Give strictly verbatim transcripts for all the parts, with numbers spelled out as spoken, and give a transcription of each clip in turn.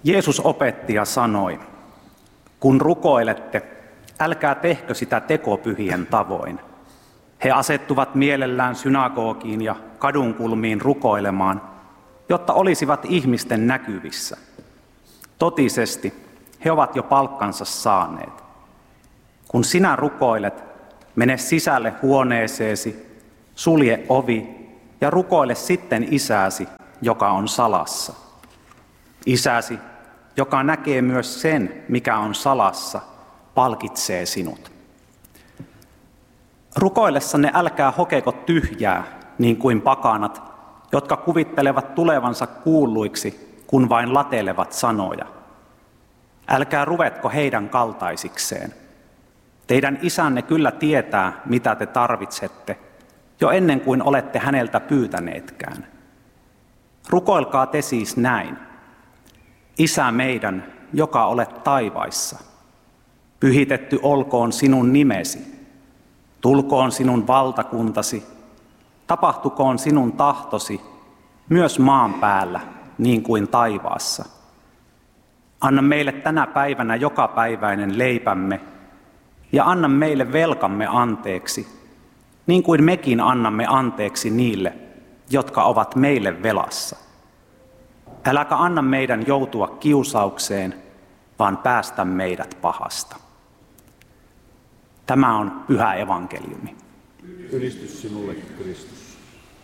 Jeesus opetti ja sanoi, kun rukoilette, älkää tehkö sitä tekopyhien tavoin. He asettuvat mielellään synagogiin ja kadunkulmiin rukoilemaan, jotta olisivat ihmisten näkyvissä. Totisesti he ovat jo palkkansa saaneet. Kun sinä rukoilet, mene sisälle huoneeseesi, sulje ovi ja rukoile sitten isäsi, joka on salassa. Isäsi, joka näkee myös sen, mikä on salassa, palkitsee sinut. Rukoillessanne älkää hokeko tyhjää, niin kuin pakanat, jotka kuvittelevat tulevansa kuulluiksi, kun vain latelevat sanoja. Älkää ruvetko heidän kaltaisikseen. Teidän isänne kyllä tietää, mitä te tarvitsette, jo ennen kuin olette häneltä pyytäneetkään. Rukoilkaa te siis näin. Isä meidän, joka olet taivaissa, pyhitetty olkoon sinun nimesi, tulkoon sinun valtakuntasi, tapahtukoon sinun tahtosi, myös maan päällä, niin kuin taivaassa. Anna meille tänä päivänä jokapäiväinen leipämme, ja anna meille velkamme anteeksi, niin kuin mekin annamme anteeksi niille, jotka ovat meille velassa. Äläkä anna meidän joutua kiusaukseen, vaan päästä meidät pahasta. Tämä on pyhä evankeliumi. Ylistys sinulle, Kristus.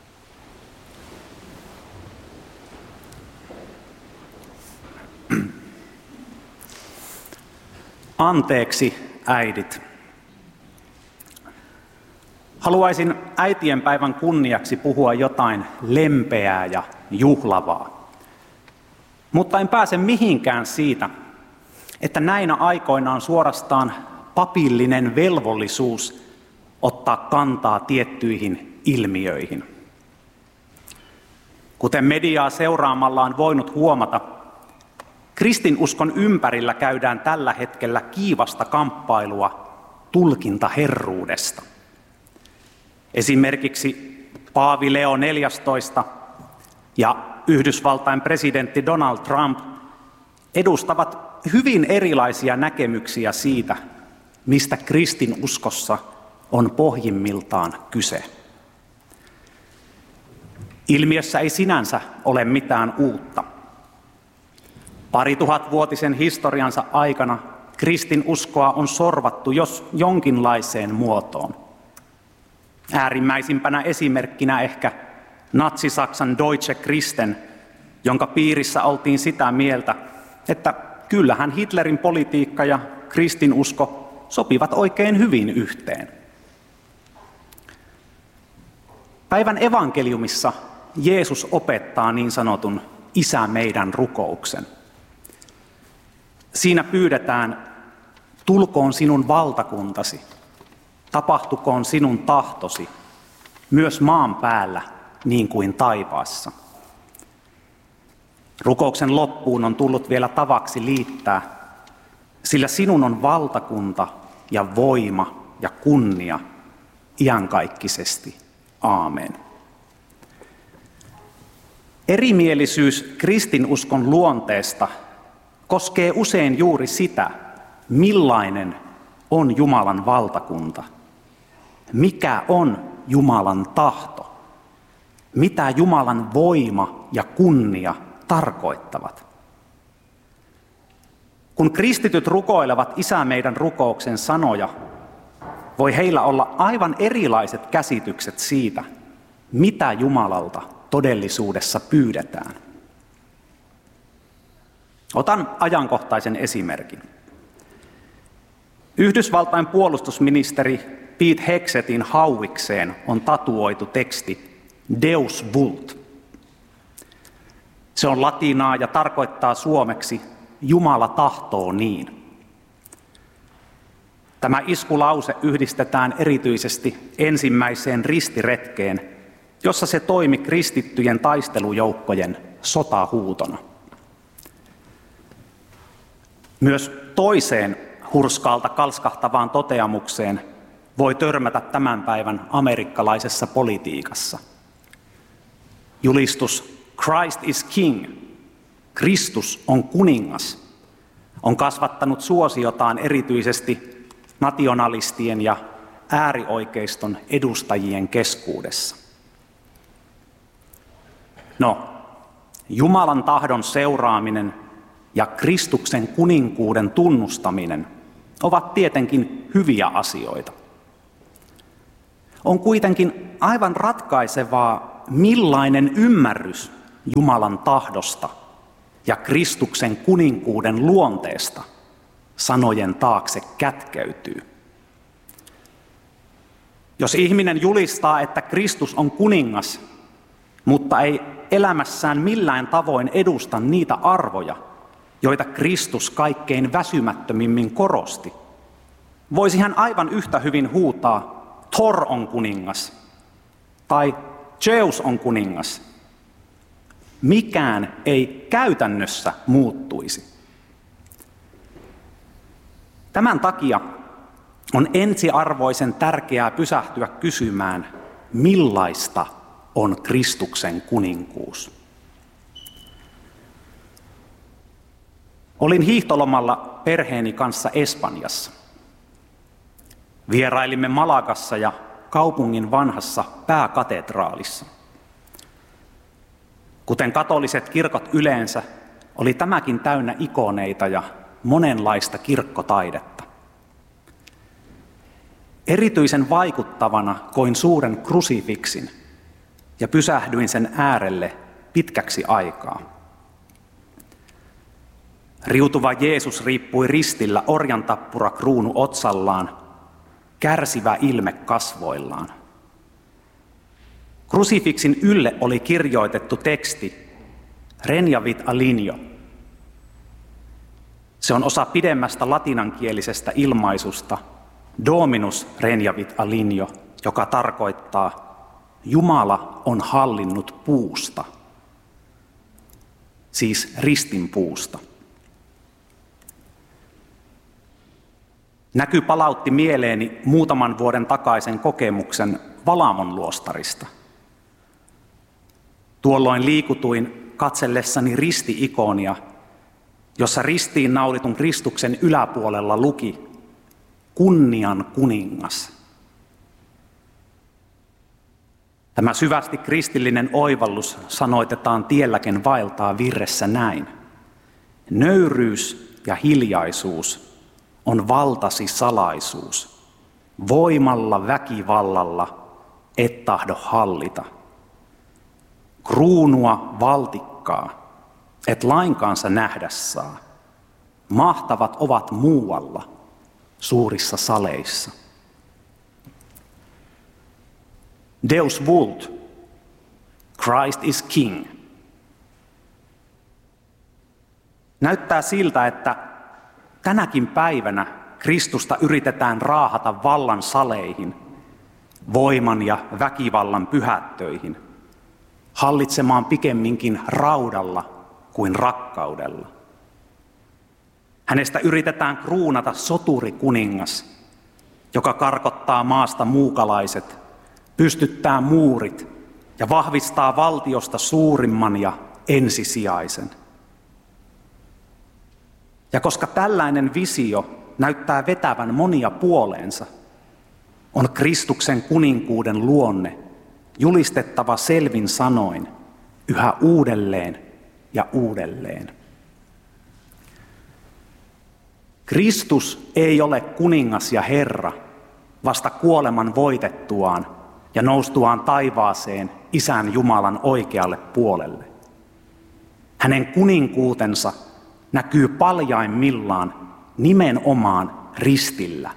Anteeksi, äidit. Haluaisin äitienpäivän kunniaksi puhua jotain lempeää ja juhlavaa. Mutta en pääse mihinkään siitä, että näinä aikoina on suorastaan papillinen velvollisuus ottaa kantaa tiettyihin ilmiöihin. Kuten mediaa seuraamalla on voinut huomata, kristinuskon ympärillä käydään tällä hetkellä kiivasta kamppailua tulkintaherruudesta. Esimerkiksi Paavi Leo neljästoista ja Yhdysvaltain presidentti Donald Trump edustavat hyvin erilaisia näkemyksiä siitä, mistä kristinuskossa on pohjimmiltaan kyse. Ilmiössä ei sinänsä ole mitään uutta. Parituhatvuotisen historiansa aikana kristinuskoa on sorvattu jos jonkinlaiseen muotoon. Äärimmäisimpänä esimerkkinä ehkä natsi-Saksan Deutsche Christen, jonka piirissä oltiin sitä mieltä, että kyllähän Hitlerin politiikka ja kristinusko sopivat oikein hyvin yhteen. Päivän evankeliumissa Jeesus opettaa niin sanotun Isä meidän rukouksen. Siinä pyydetään, tulkoon sinun valtakuntasi, tapahtukoon sinun tahtosi, myös maan päällä niin kuin taivaassa. Rukouksen loppuun on tullut vielä tavaksi liittää, sillä sinun on valtakunta ja voima ja kunnia iankaikkisesti. Aamen. Erimielisyys kristinuskon luonteesta koskee usein juuri sitä, millainen on Jumalan valtakunta, mikä on Jumalan tahto, mitä Jumalan voima ja kunnia tarkoittavat. Kun kristityt rukoilevat Isä meidän rukouksen sanoja, voi heillä olla aivan erilaiset käsitykset siitä, mitä Jumalalta todellisuudessa pyydetään. Otan ajankohtaisen esimerkin. Yhdysvaltain puolustusministeri Pete Hexetin hauikseen on tatuoitu teksti Deus vult. Se on latinaa ja tarkoittaa suomeksi Jumala tahtoo niin. Tämä iskulause yhdistetään erityisesti ensimmäiseen ristiretkeen, jossa se toimi kristittyjen taistelujoukkojen sotahuutona. Myös toiseen hurskaalta kalskahtavaan toteamukseen voi törmätä tämän päivän amerikkalaisessa politiikassa. Julistus Christ is King Kristus on kuningas, on kasvattanut suosiotaan erityisesti nationalistien ja äärioikeiston edustajien keskuudessa. No, Jumalan tahdon seuraaminen ja Kristuksen kuninkuuden tunnustaminen ovat tietenkin hyviä asioita. On kuitenkin aivan ratkaisevaa, millainen ymmärrys Jumalan tahdosta ja Kristuksen kuninkuuden luonteesta sanojen taakse kätkeytyy. Jos ihminen julistaa, että Kristus on kuningas, mutta ei elämässään millään tavoin edusta niitä arvoja, joita Kristus kaikkein väsymättömimmin korosti, voisi hän aivan yhtä hyvin huutaa, Thor on kuningas tai Zeus on kuningas. Mikään ei käytännössä muuttuisi. Tämän takia on ensiarvoisen tärkeää pysähtyä kysymään, millaista on Kristuksen kuninkuus. Olin hiihtolomalla perheeni kanssa Espanjassa. Vierailimme Malagassa ja kaupungin vanhassa pääkatedraalissa. Kuten katoliset kirkot yleensä, oli tämäkin täynnä ikoneita ja monenlaista kirkkotaidetta. Erityisen vaikuttavana koin suuren krusifiksin ja pysähdyin sen äärelle pitkäksi aikaa. Riutuva Jeesus riippui ristillä orjantappura kruunu otsallaan, kärsivä ilme kasvoillaan. Krusifiksin ylle oli kirjoitettu teksti Regnavit alignio. Se on osa pidemmästä latinankielisestä ilmaisusta Dominus regnavit alignio, joka tarkoittaa Jumala on hallinnut puusta, siis ristinpuusta. Näky palautti mieleeni muutaman vuoden takaisen kokemuksen Valamon luostarista. Tuolloin liikutuin katsellessani risti-ikonia, jossa ristiin naulitun Kristuksen yläpuolella luki kunnian kuningas. Tämä syvästi kristillinen oivallus sanoitetaan tielläkin vaeltaa virressä näin. Nöyryys ja hiljaisuus on valtasi salaisuus. Voimalla väkivallalla et tahdo hallita. Kruunua valtikkaa, et lainkaansa nähdä saa. Mahtavat ovat muualla, suurissa saleissa. Deus vult, Christ is king. Näyttää siltä, että tänäkin päivänä Kristusta yritetään raahata vallan saleihin, voiman ja väkivallan pyhättöihin, hallitsemaan pikemminkin raudalla kuin rakkaudella. Hänestä yritetään kruunata soturikuningas, joka karkottaa maasta muukalaiset, pystyttää muurit ja vahvistaa valtiosta suurimman ja ensisijaisen. Ja koska tällainen visio näyttää vetävän monia puoleensa, on Kristuksen kuninkuuden luonne julistettava selvin sanoin yhä uudelleen ja uudelleen. Kristus ei ole kuningas ja Herra vasta kuoleman voitettuaan ja noustuaan taivaaseen Isän Jumalan oikealle puolelle. Hänen kuninkuutensa näkyy paljaimmillaan nimenomaan ristillä.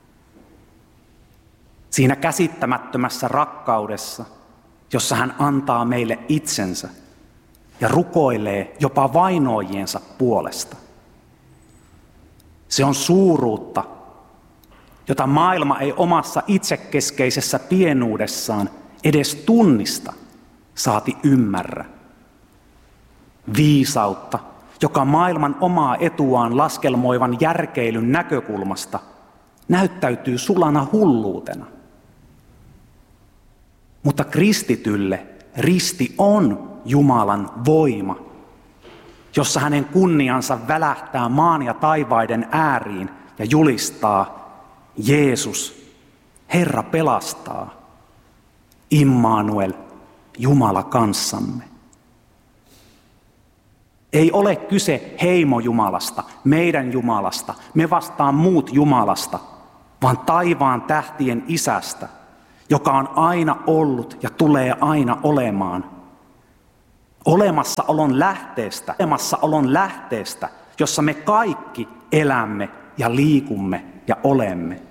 Siinä käsittämättömässä rakkaudessa, jossa hän antaa meille itsensä ja rukoilee jopa vainoajiensa puolesta. Se on suuruutta, jota maailma ei omassa itsekeskeisessä pienuudessaan edes tunnista, saati ymmärrä. Viisautta, joka maailman omaa etuaan laskelmoivan järkeilyn näkökulmasta näyttäytyy sulana hulluutena. Mutta kristitylle risti on Jumalan voima. jossa hänen kunniansa välähtää maan ja taivaiden ääriin ja julistaa: Jeesus, Herra pelastaa. Immanuel, Jumala kanssamme. Ei ole kyse heimojumalasta, meidän Jumalasta, me vastaan muut Jumalasta, vaan taivaan tähtien Isästä, joka on aina ollut ja tulee aina olemaan. Olemassaolon lähteestä, olemassaolon lähteestä, jossa me kaikki elämme ja liikumme ja olemme.